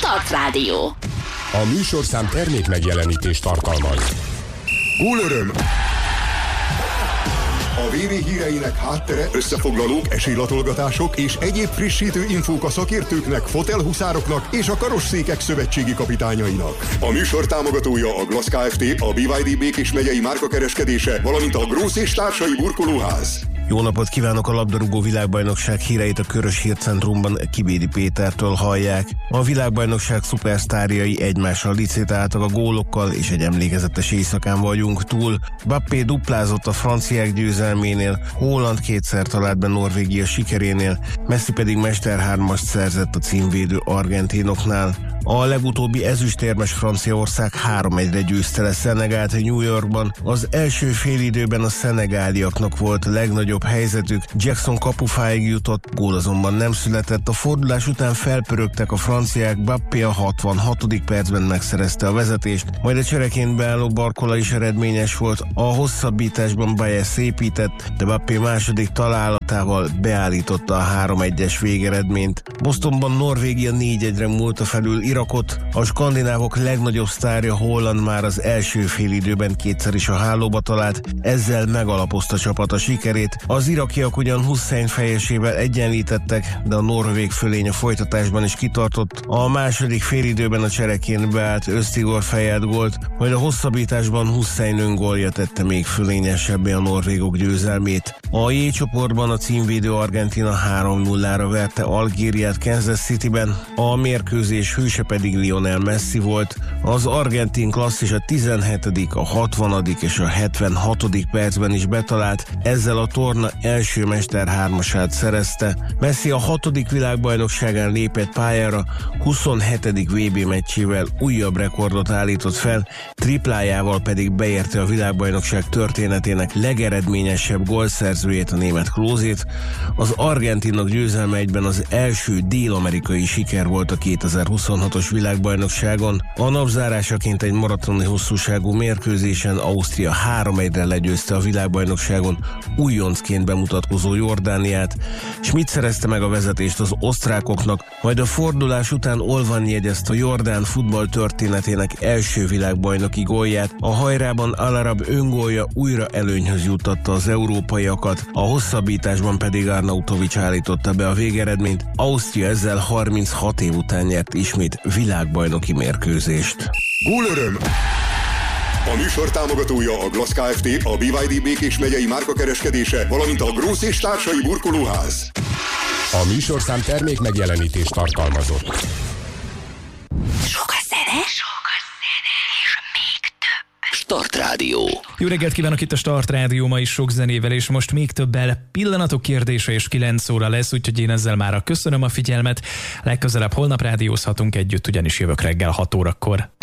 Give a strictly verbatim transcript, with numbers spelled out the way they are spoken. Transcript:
Start Rádió. A műsorszám termék megjelenítést tartalmaz. Gólöröm! A vé vé híreinek háttere, összefoglalók, esélylatolgatások és egyéb frissítő infók a szakértőknek, fotelhuszároknak és a karosszékek szövetségi kapitányainak. A műsor támogatója a Glass Kft., a bé vé dé Békés megyei márkakereskedése, valamint a Grósz és társai burkolóház. Jó napot kívánok! A labdarúgó világbajnokság híreit a Körös Hírcentrumban Kibédi Pétertől hallják. A világbajnokság szupersztárjai egymással licitáltak a gólokkal, és egy emlékezetes éjszakán vagyunk túl. Mbappé duplázott a franciák győzelménél, Haaland kétszer talált be Norvégia sikerénél, Messi pedig mesterhármast szerzett a címvédő argentinoknál. A legutóbbi ezüstérmes Franciaország három egyre győzte le Szenegált New Yorkban. Az első félidőben a szenegáliaknak volt a legnagyobb helyzetük, Jackson kapufáig jutott, gól azonban nem született. A fordulás után felpörögtek a franciák, Mbappé a hatvanhatodik percben megszerezte a vezetést, majd a csereként beálló Barcola is eredményes volt, a hosszabbításban Baez szépített, de Mbappé második találatával beállította a három egyes végeredményt. Bostonban Norvégia négy egyre múlta felül Irakot, a skandinávok legnagyobb sztárja Haaland már az első félidőben kétszer is a hálóba talált, ezzel megalapozta csapata sikerét. Az irakiak ugyan Hussein fejesével egyenlítettek, de a norvég fölény a folytatásban is kitartott. A második félidőben a csereként beállt Öztigor fejelt gólt, majd a hosszabbításban Hussein öngólja tette még fölényesebbé a norvégok győzelmét. A J csoportban a címvédő Argentina három nullára verte Algériát Kansas Cityben, a mérkőzés hőse pedig Lionel Messi volt. Az argentin klasszis a tizenhetedik, a hatvanadik és a hetvenhatodik percben is betalált, ezzel a torna első mesterhármasát szerezte. Messi a hatodik világbajnokságán lépett pályára, huszonhetedik vé bé meccsével újabb rekordot állított fel, triplájával pedig beérte a világbajnokság történetének legeredményesebb gólszerzőjét, a német Klózét. Az argentinok győzelme egyben az első dél-amerikai siker volt a kétezer-huszonhatos világbajnokságon. A napzárásaként egy maratoni hosszúságú mérkőzésen Ausztria három egyre legyőzte a világbajnokságon újoncként bemutatkozó Jordániát. Schmidt szerezte meg a vezetést az osztrákoknak, majd a fordulás után Olvan jegyezte a jordán futball történetének első világbajnoki gólját. A hajrában Al-Arab öngólja újra előnyhöz juttatta az európaiakat, a hosszabbításban pedig Arnautovic állította be a végeredményt. Ausztria ezzel harminchat év után nyert ismét világbajnoki mérkőzést. Gólöröm! A műsor támogatója a Glass Kft., a bé vé dé Békés megyei márkakereskedése, valamint a Grósz és társai burkolóház. A műsorszám termék megjelenítést tartalmazott. Sok a zene, sok a zene, és még több. Start Rádió. Jó reggelt kívánok, itt a Start Rádió, ma is sok zenével, és most még többel. Pillanatok kérdése, és kilenc óra lesz, úgyhogy én ezzel már köszönöm a figyelmet. Legközelebb holnap rádiózhatunk együtt, ugyanis jövök reggel hat órakor.